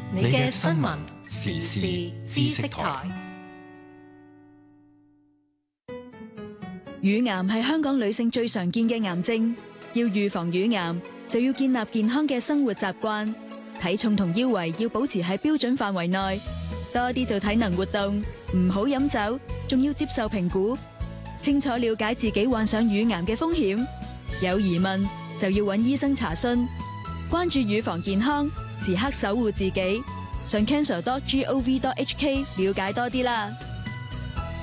你嘅新聞時事知識台。 乳癌係香港女性最常見嘅癌症，要預防乳癌就要建立健康嘅生活習慣，體重同腰圍要保持喺標準範圍內，多啲做體能活動，唔好飲酒，仲要接受評估，清楚了解自己患上乳癌嘅風險，有疑問就要揾醫生查詢，關注乳房健康，時刻守護自己，上 cancer.gov.hk 了解多啲啦。